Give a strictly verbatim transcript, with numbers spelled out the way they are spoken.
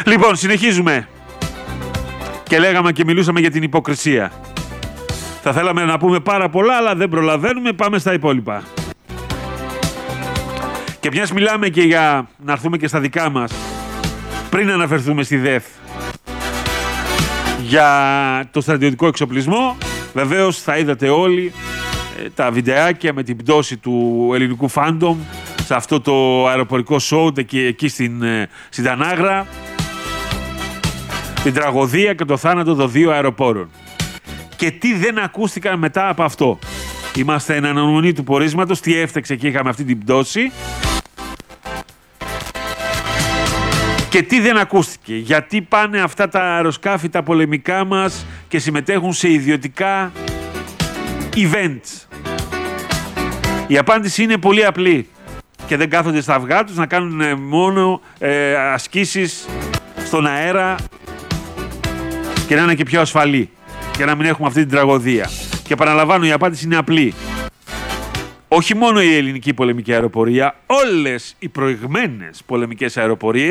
Λοιπόν, συνεχίζουμε. Και λέγαμε και μιλούσαμε για την υποκρισία. Θα θέλαμε να πούμε πάρα πολλά, αλλά δεν προλαβαίνουμε. Πάμε στα υπόλοιπα. Και μιας μιλάμε και για να έρθουμε και στα δικά μας, πριν αναφερθούμε στη ΔΕΘ, για το στρατιωτικό εξοπλισμό. Βεβαίως θα είδατε όλοι ε, τα βιντεάκια με την πτώση του ελληνικού Phantom σε αυτό το αεροπορικό σόου εκεί, εκεί στην, ε, στην Τανάγρα. Την τραγωδία και το θάνατο των δύο αεροπόρων. Και τι δεν ακούστηκαν μετά από αυτό. Είμαστε εν αναμονή του πορίσματος, τι έφταξε και είχαμε αυτή την πτώση. Και τι δεν ακούστηκε. Γιατί πάνε αυτά τα αεροσκάφη, τα πολεμικά μας και συμμετέχουν σε ιδιωτικά events. Η απάντηση είναι πολύ απλή. Και δεν κάθονται στα αυγά τους να κάνουν μόνο ε, ασκήσεις στον αέρα και να είναι και πιο ασφαλή. Και να μην έχουμε αυτή την τραγωδία. Και επαναλαμβάνω, η απάντηση είναι απλή. Όχι μόνο η ελληνική πολεμική αεροπορία, όλες οι προηγμένες πολεμικές αεροπορίες